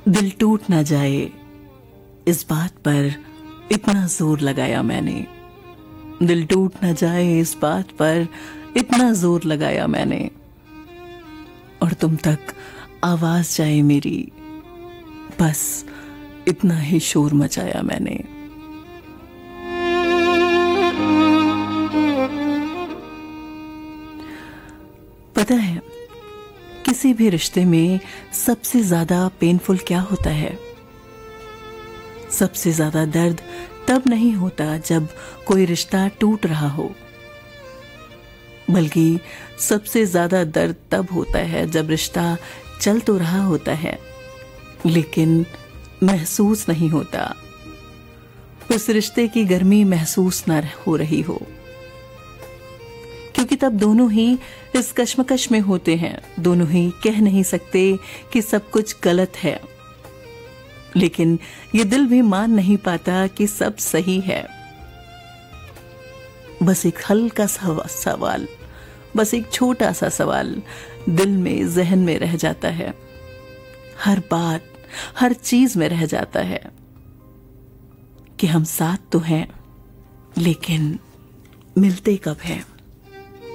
दिल टूट ना जाए इस बात पर इतना जोर लगाया मैंने। दिल टूट ना जाए इस बात पर इतना जोर लगाया मैंने, और तुम तक आवाज जाए मेरी, बस इतना ही शोर मचाया मैंने। पता है किसी भी रिश्ते में सबसे ज्यादा पेनफुल क्या होता है? सबसे ज्यादा दर्द तब नहीं होता जब कोई रिश्ता टूट रहा हो, बल्कि सबसे ज्यादा दर्द तब होता है जब रिश्ता चल तो रहा होता है लेकिन महसूस नहीं होता, उस रिश्ते की गर्मी महसूस ना हो रही हो। क्योंकि तब दोनों ही इस कश्मकश में होते हैं, दोनों ही कह नहीं सकते कि सब कुछ गलत है, लेकिन ये दिल भी मान नहीं पाता कि सब सही है। बस एक हल्का सा सवाल, बस एक छोटा सा सवाल दिल में, जहन में रह जाता है, हर बात हर चीज में रह जाता है कि हम साथ तो हैं लेकिन मिलते कब हैं।